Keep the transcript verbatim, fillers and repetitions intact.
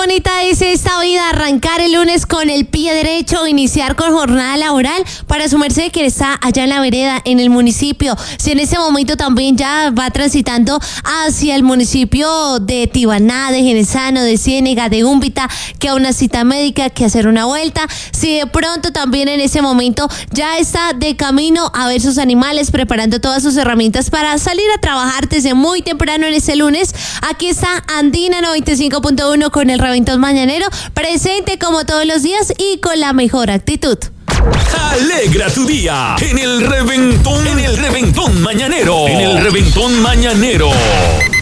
bonita es esta vida, arrancar el lunes con el pie derecho, iniciar con jornada laboral. Para su merced que está allá en la vereda, en el municipio, si en este momento también ya va transitando hacia el municipio de Tibaná, de Genesano, de Ciénega, de Úmbita, que a una cita médica, que hacer una vuelta, si de pronto también en ese momento ya está de camino a ver sus animales, preparando todas sus herramientas para salir a trabajar desde muy temprano en este lunes, aquí está Andina noventa y cinco punto uno con el Reventón Mañanero, presente como todos los días y con la mejor actitud. Alegra tu día en el Reventón, en el Reventón Mañanero, en el Reventón Mañanero.